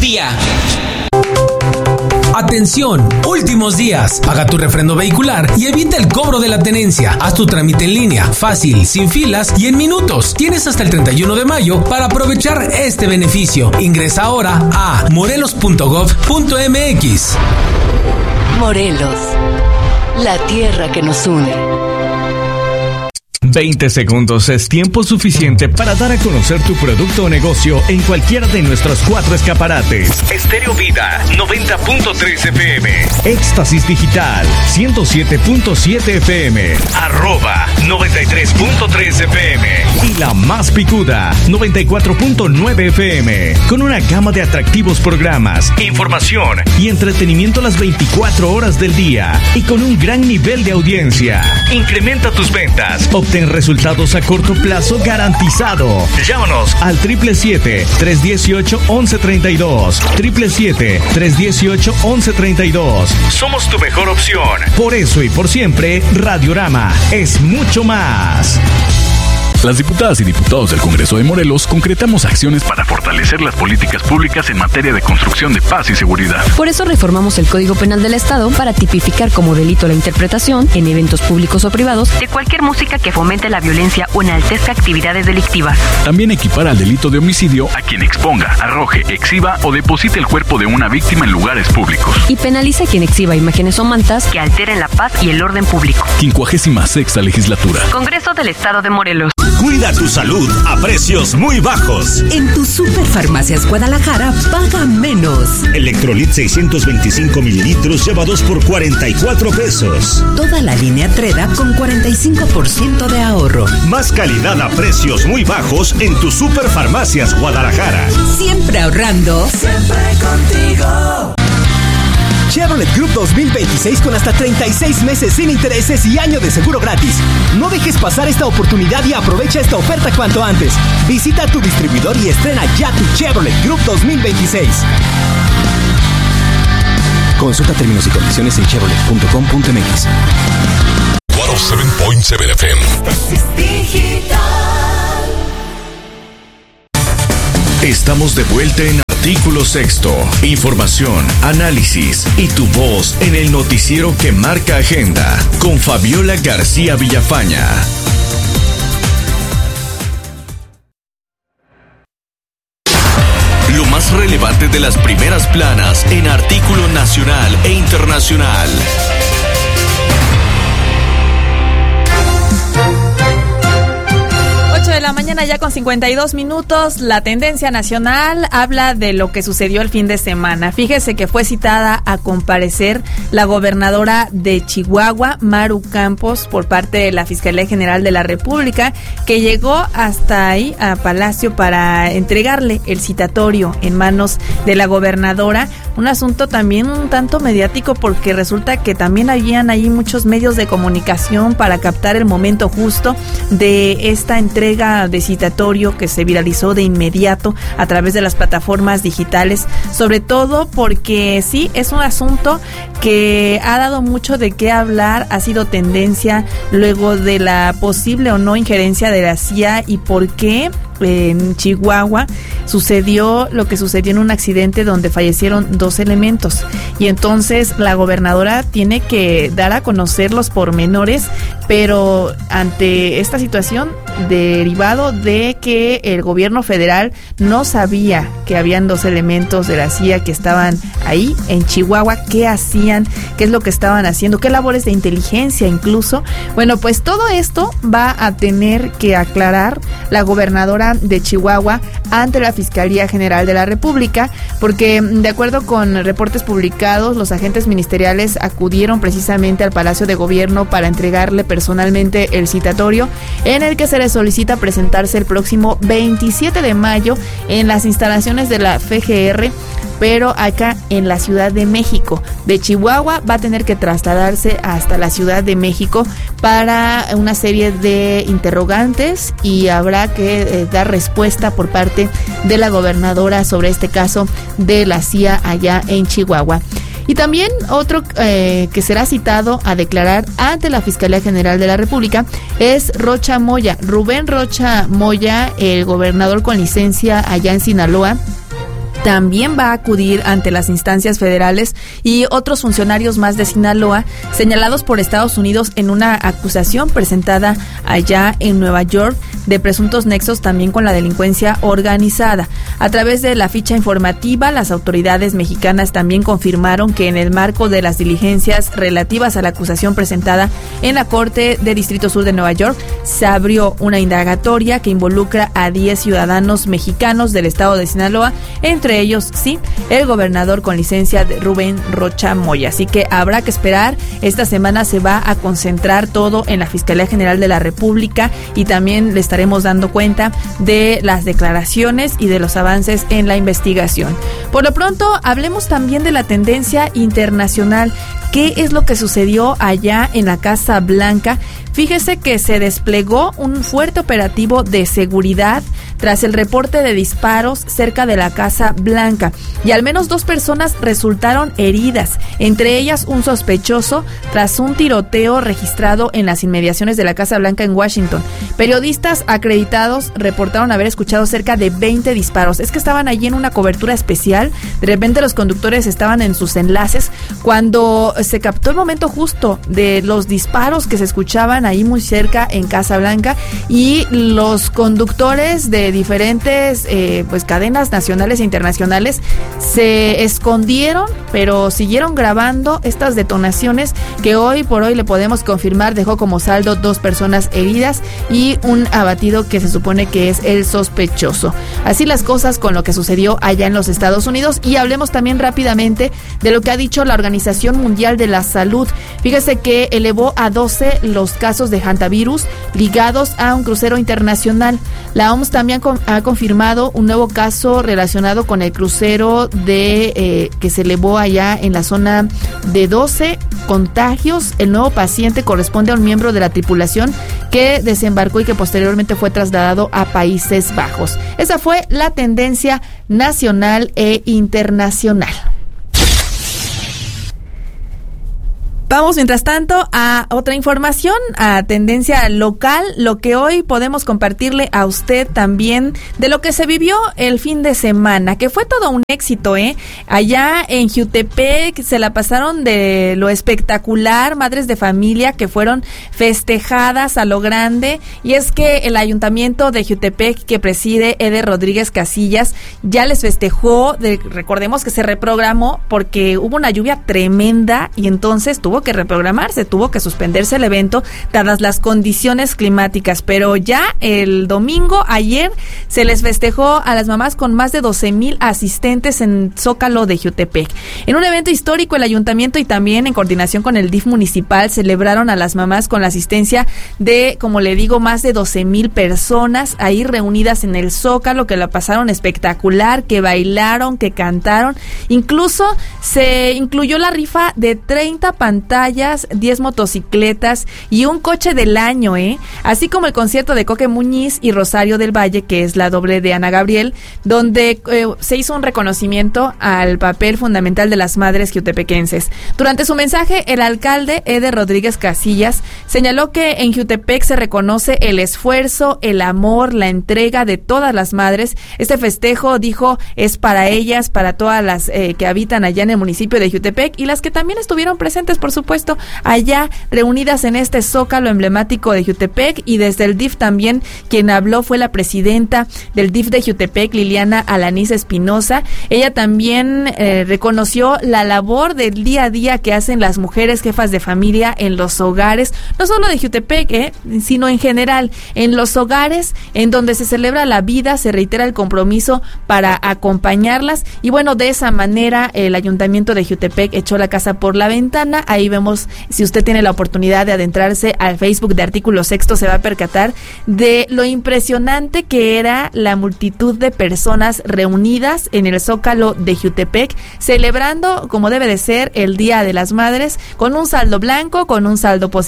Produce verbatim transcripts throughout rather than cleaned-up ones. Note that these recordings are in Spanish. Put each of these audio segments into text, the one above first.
día. Atención, últimos días. Paga tu refrendo vehicular y evita el cobro de la tenencia. Haz tu trámite en línea, fácil, sin filas y en minutos. Tienes hasta el treinta y uno de mayo para aprovechar este beneficio. Ingresa ahora a morelos punto gov punto mx. Morelos, la tierra que nos une. veinte segundos es tiempo suficiente para dar a conocer tu producto o negocio en cualquiera de nuestros cuatro escaparates. Estéreo Vida, noventa punto tres F M. Éxtasis Digital, ciento siete punto siete F M. Arroba, noventa y tres punto tres F M. Y la más picuda, noventa y cuatro punto nueve F M. Con una gama de atractivos programas, información y entretenimiento las veinticuatro horas del día. Y con un gran nivel de audiencia. Incrementa tus ventas. Obtén resultados a corto plazo garantizado. Llámanos al siete siete siete, tres uno ocho, once treinta y dos. siete siete siete, tres uno ocho, once treinta y dos. Somos tu mejor opción. Por eso y por siempre, Radiorama es mucho más. Las diputadas y diputados del Congreso de Morelos concretamos acciones para fortalecer las políticas públicas en materia de construcción de paz y seguridad. Por eso reformamos el Código Penal del Estado para tipificar como delito la interpretación, en eventos públicos o privados, de cualquier música que fomente la violencia o enaltezca actividades delictivas. También equipara al delito de homicidio a quien exponga, arroje, exhiba o deposite el cuerpo de una víctima en lugares públicos. Y penaliza a quien exhiba imágenes o mantas que alteren la paz y el orden público. quincuagésima sexta legislatura. Congreso del Estado de Morelos. Cuida tu salud a precios muy bajos. En tu Superfarmacias Guadalajara paga menos. Electrolit seiscientos veinticinco mililitros lleva dos por cuarenta y cuatro pesos. Toda la línea Treda con cuarenta y cinco por ciento de ahorro. Más calidad a precios muy bajos en tu Superfarmacias Guadalajara. Siempre ahorrando. Siempre contigo. Chevrolet Group dos mil veintiséis con hasta treinta y seis meses sin intereses y año de seguro gratis. No dejes pasar esta oportunidad y aprovecha esta oferta cuanto antes. Visita tu distribuidor y estrena ya tu Chevrolet Group dos mil veintiséis. Consulta términos y condiciones en chevrolet punto com punto m x. ciento siete punto siete F M. Estamos de vuelta en Artículo Sexto. Información, análisis y tu voz en el noticiero que marca agenda con Fabiola García Villafaña. Lo más relevante de las primeras planas en artículo nacional e internacional. De la mañana ya con cincuenta y dos minutos. La tendencia nacional habla de lo que sucedió el fin de semana. Fíjese que fue citada a comparecer la gobernadora de Chihuahua, Maru Campos, por parte de la Fiscalía General de la República, que llegó hasta ahí a Palacio para entregarle el citatorio en manos de la gobernadora. Un asunto también un tanto mediático porque resulta que también habían ahí muchos medios de comunicación para captar el momento justo de esta entrega de citatorio que se viralizó de inmediato a través de las plataformas digitales, sobre todo porque sí, es un asunto que ha dado mucho de qué hablar, ha sido tendencia luego de la posible o no injerencia de la C I A y por qué en Chihuahua sucedió lo que sucedió en un accidente donde fallecieron dos elementos y entonces la gobernadora tiene que dar a conocer los pormenores, pero ante esta situación derivado de que el gobierno federal no sabía que habían dos elementos de la C I A que estaban ahí en Chihuahua, qué hacían, qué es lo que estaban haciendo, qué labores de inteligencia incluso. Bueno, pues todo esto va a tener que aclarar la gobernadora de Chihuahua ante la Fiscalía General de la República, porque de acuerdo con reportes publicados, los agentes ministeriales acudieron precisamente al Palacio de Gobierno para entregarle personalmente el citatorio, en el que se le solicita presentarse el próximo veintisiete de mayo en las instalaciones de la F G R, pero acá en la Ciudad de México. De Chihuahua va a tener que trasladarse hasta la Ciudad de México para una serie de interrogantes y habrá que eh, dar respuesta por parte de la gobernadora sobre este caso de la C I A allá en Chihuahua. Y también otro eh, que será citado a declarar ante la Fiscalía General de la República es Rocha Moya. Rubén Rocha Moya, el gobernador con licencia allá en Sinaloa, también va a acudir ante las instancias federales y otros funcionarios más de Sinaloa señalados por Estados Unidos en una acusación presentada allá en Nueva York de presuntos nexos también con la delincuencia organizada. A través de la ficha informativa, las autoridades mexicanas también confirmaron que en el marco de las diligencias relativas a la acusación presentada en la Corte de Distrito Sur de Nueva York, se abrió una indagatoria que involucra a diez ciudadanos mexicanos del estado de Sinaloa, entre ellos, sí, el gobernador con licencia de Rubén Rocha Moya. Así que habrá que esperar. Esta semana se va a concentrar todo en la Fiscalía General de la República y también le estaremos dando cuenta de las declaraciones y de los avances en la investigación. Por lo pronto, hablemos también de la tendencia internacional. ¿Qué es lo que sucedió allá en la Casa Blanca? Fíjese que se desplegó un fuerte operativo de seguridad tras el reporte de disparos cerca de la Casa Blanca y al menos dos personas resultaron heridas, entre ellas un sospechoso tras un tiroteo registrado en las inmediaciones de la Casa Blanca en Washington. Periodistas acreditados reportaron haber escuchado cerca de veinte disparos. Es que estaban allí en una cobertura especial, de repente los conductores estaban en sus enlaces cuando se captó el momento justo de los disparos que se escuchaban ahí muy cerca en Casa Blanca y los conductores de diferentes eh, pues cadenas nacionales e internacionales se escondieron, pero siguieron grabando estas detonaciones que hoy por hoy le podemos confirmar dejó como saldo dos personas heridas y un abatido que se supone que es el sospechoso. Así las cosas con lo que sucedió allá en los Estados Unidos. Y hablemos también rápidamente de lo que ha dicho la Organización Mundial de la Salud. Fíjese que elevó a doce los casos de hantavirus ligados a un crucero internacional. La O M S también ha confirmado un nuevo caso relacionado con el crucero de eh, que se elevó allá en la zona de doce contagios. El nuevo paciente corresponde a un miembro de la tripulación que desembarcó y que posteriormente fue trasladado a Países Bajos. Esa fue la tendencia nacional e internacional. Vamos, mientras tanto, a otra información, a tendencia local, lo que hoy podemos compartirle a usted también de lo que se vivió el fin de semana, que fue todo un éxito, ¿eh? Allá en Jiutepec se la pasaron de lo espectacular, madres de familia que fueron festejadas a lo grande, y es que el ayuntamiento de Jiutepec que preside Eder Rodríguez Casillas ya les festejó, de, recordemos que se reprogramó porque hubo una lluvia tremenda y entonces tuvo que reprogramarse, tuvo que suspenderse el evento dadas las condiciones climáticas, pero ya el domingo, ayer, se les festejó a las mamás con más de doce mil asistentes en Zócalo de Jiutepec. En un evento histórico, el ayuntamiento y también en coordinación con el D I F municipal celebraron a las mamás con la asistencia de, como le digo, más de doce mil personas ahí reunidas en el Zócalo, que la pasaron espectacular, que bailaron, que cantaron, incluso se incluyó la rifa de treinta pantallas, diez motocicletas y un coche del año, ¿eh? Así como el concierto de Coque Muñiz y Rosario del Valle, que es la doble de Ana Gabriel, donde eh, se hizo un reconocimiento al papel fundamental de las madres jiutepequenses. Durante su mensaje, el alcalde Eder Rodríguez Casillas señaló que en Jiutepec se reconoce el esfuerzo, el amor, la entrega de todas las madres. Este festejo, dijo, es para ellas, para todas las eh, que habitan allá en el municipio de Jiutepec y las que también estuvieron presentes, por supuesto, puesto allá reunidas en este zócalo emblemático de Jiutepec. Y desde el D I F también quien habló fue la presidenta del D I F de Jiutepec, Liliana Alanís Espinosa. Ella también eh, reconoció la labor del día a día que hacen las mujeres jefas de familia en los hogares, no solo de Jiutepec, eh, sino en general, en los hogares en donde se celebra la vida, se reitera el compromiso para acompañarlas. Y bueno, de esa manera el ayuntamiento de Jiutepec echó la casa por la ventana. Ahí vemos, si usted tiene la oportunidad de adentrarse al Facebook de Artículo Sexto, se va a percatar de lo impresionante que era la multitud de personas reunidas en el Zócalo de Jiutepec, celebrando, como debe de ser, el Día de las Madres, con un saldo blanco, con un saldo positivo,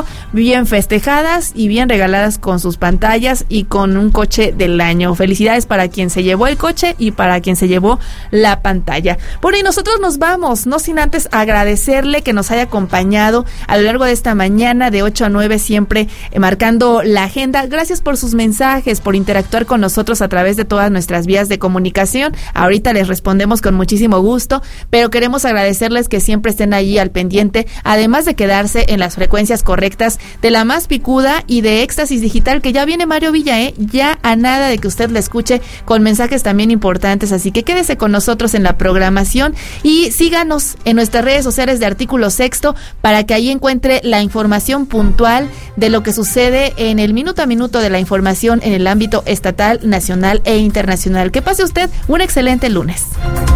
bien festejadas y bien regaladas con sus pantallas y con un coche del año. Felicidades para quien se llevó el coche y para quien se llevó la pantalla. Bueno, y nosotros nos vamos, no sin antes agradecerle que nos haya acompañado a lo largo de esta mañana de ocho a nueve, siempre eh, marcando la agenda. Gracias por sus mensajes, por interactuar con nosotros a través de todas nuestras vías de comunicación. Ahorita les respondemos con muchísimo gusto, pero queremos agradecerles que siempre estén allí al pendiente, además de quedarse en las frecuencias correctas de La Más Picuda y de Éxtasis Digital, que ya viene Mario Villa, ¿eh? Ya a nada de que usted la escuche con mensajes también importantes, así que quédese con nosotros en la programación y síganos en nuestras redes sociales de Artículo Sexto para que ahí encuentre la información puntual de lo que sucede en el minuto a minuto de la información en el ámbito estatal, nacional e internacional. Que pase usted un excelente lunes.